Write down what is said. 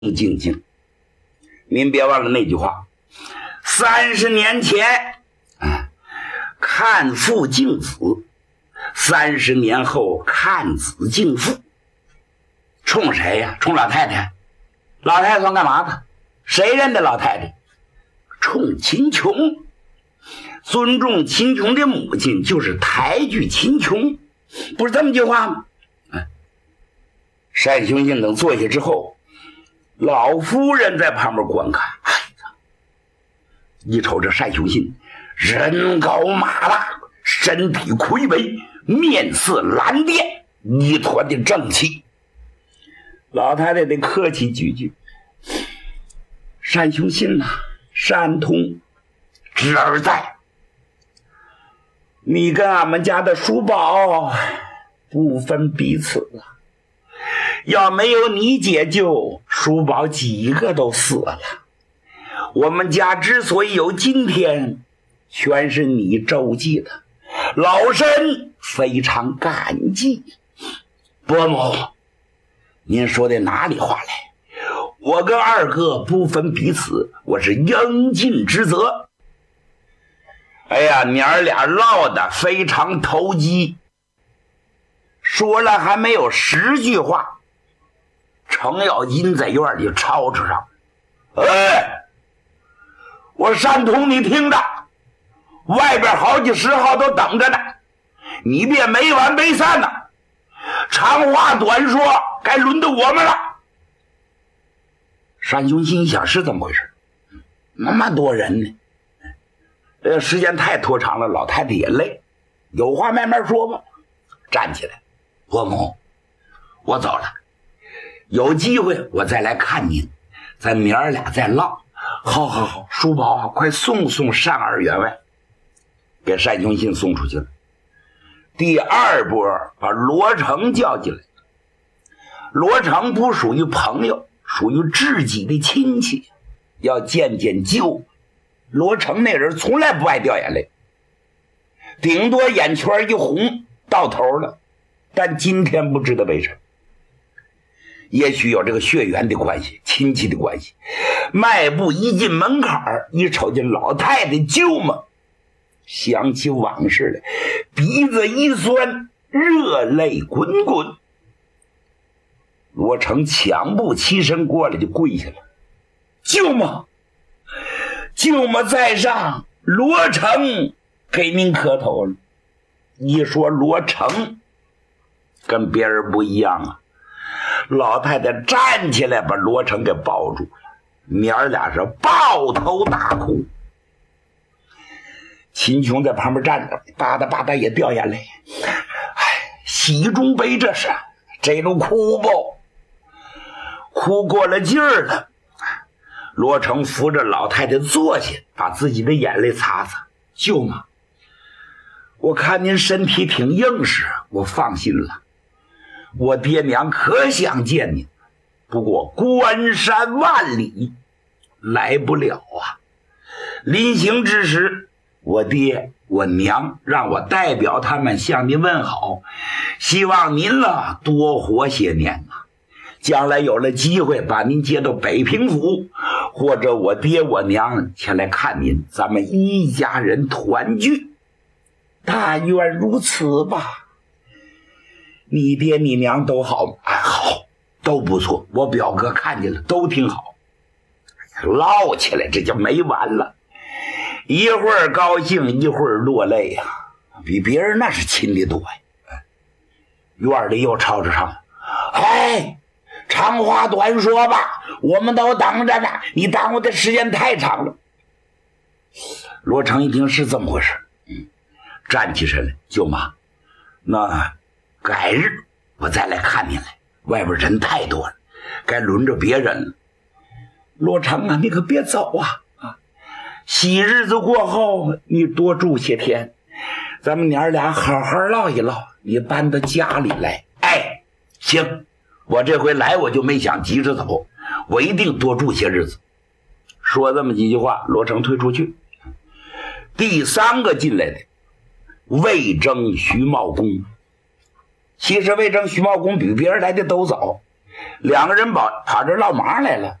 静静。您别忘了那句话，30年前看父敬子，30年后看子敬父。冲谁呀？冲老太太。老太太算干嘛的？谁认的老太太？冲秦琼。尊重秦琼的母亲就是抬举秦琼，不是这么句话吗？单雄信等坐下之后，老夫人在旁边观看。一瞅这单雄信，人高马大，身体魁伟，面色蓝靛，一团的正气。老太太得客气几句：“单雄信呐，单通，侄儿在。你跟俺们家的叔宝不分彼此了。要没有你解救，叔宝几个都死了。我们家之所以有今天，全是你周济的，老身非常感激。伯母，您说的哪里话来？我跟二哥不分彼此，我是应尽职责。哎呀，娘儿俩唠的非常投机，说了还没有10句话，程咬金在院里吵吵上：“哎，我单通，你听着，外边好几10号都等着呢，你别没完没散呢。长话短说，该轮到我们了。”单雄心想是怎么回事？那么多人呢？时间太拖长了，老太太也累，有话慢慢说吧。站起来，伯母，我走了，有机会我再来看您，咱明儿俩再唠。好，叔宝啊，快送单二员外。给单雄信送出去了。第2波把罗成叫进来。罗成不属于朋友，属于知己的亲戚，要见见舅。罗成那人从来不爱掉眼泪，顶多眼圈一红到头了，但今天不知道为什么，也许有这个血缘的关系，亲戚的关系。迈步一进门槛，一瞅见老太太舅妈，想起往事来，鼻子一酸，热泪滚滚。罗成抢步起身过来就跪下了：“舅妈，舅妈在上，罗成给您磕头了。”一说罗成跟别人不一样啊，老太太站起来把罗成给抱住了，娘儿俩是抱头大哭。秦琼在旁边站着，吧嗒也掉眼泪。喜中悲，这都哭不？哭过了劲儿了。罗成扶着老太太坐下，把自己的眼泪擦擦：“舅妈，我看您身体挺硬实，我放心了。我爹娘可想见您，不过关山万里来不了啊。临行之时，我爹我娘让我代表他们向您问好，希望您多活些年啊。将来有了机会把您接到北平府，或者我爹我娘前来看您，咱们一家人团聚。但愿如此吧。你爹你娘都好吗？好，都不错，我表哥看见了，都挺好。唠起来这就没完了，一会儿高兴一会儿落泪啊，比别人那是亲的多呀。院里又吵着上：“长话短说吧，我们都等着呢，你耽误的时间太长了。”罗成一听是这么回事，站起身来：“舅妈，那改日我再来看您来，外边人太多了，该轮着别人了。”罗成啊，你可别走啊！喜日子过后，你多住些天，咱们娘儿俩好好唠一唠，你搬到家里来。行，我这回来我就没想急着走，我一定多住些日子。说这么几句话，罗成退出去。第3个进来的魏征徐茂公。其实魏征徐茂公比别人来的都早， 两个人跑这唠嘛来了？